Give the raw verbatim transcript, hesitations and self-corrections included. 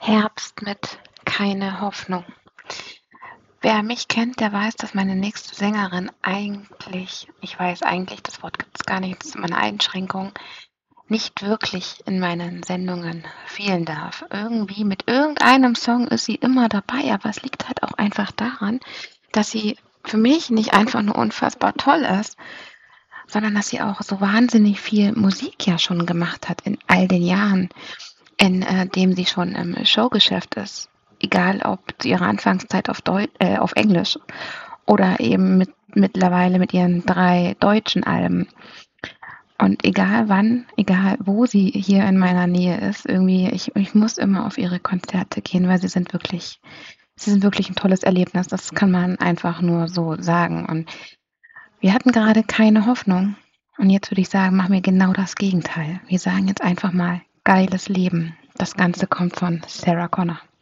Herbst mit „Keine Hoffnung“. Wer mich kennt, der weiß, dass meine nächste Sängerin eigentlich ich weiß, eigentlich, das Wort gibt's gar nicht, das ist immer 'ne Einschränkung, nicht wirklich in meinen Sendungen fehlen darf. Irgendwie mit irgendeinem Song ist sie immer dabei, aber es liegt halt auch einfach daran, dass sie für mich nicht einfach nur unfassbar toll ist, sondern dass sie auch so wahnsinnig viel Musik ja schon gemacht hat in all den Jahren, in, äh, dem sie schon im Showgeschäft ist. Egal ob zu ihrer Anfangszeit auf Deu äh, auf Englisch oder eben mit mittlerweile mit ihren drei deutschen Alben. Und egal wann, egal wo sie hier in meiner Nähe ist, irgendwie ich ich muss immer auf ihre Konzerte gehen, weil sie sind wirklich sie sind wirklich 'n tolles Erlebnis. Das kann man einfach nur so sagen. Und wir hatten gerade keine Hoffnung. Und jetzt würde ich sagen, machen wir genau das Gegenteil. Wir sagen jetzt einfach mal: „Geiles Leben.“ Das Ganze kommt von Sarah Connor.